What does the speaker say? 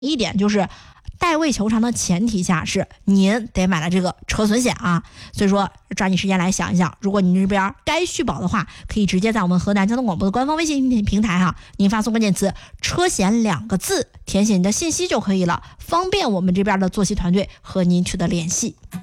一点就是代位求偿的前提下是您得买了这个车损险啊，所以说抓紧时间来想一想，如果您这边该续保的话，可以直接在我们河南交通广播的官方微信平台您发送关键词车险2个字，填写你的信息就可以了，方便我们这边的作息团队和您取得联系。